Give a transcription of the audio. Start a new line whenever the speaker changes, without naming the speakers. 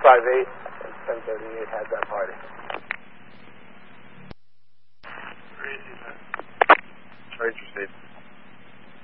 258 and 1038 had that party.
Crazy, man. Charge your safety.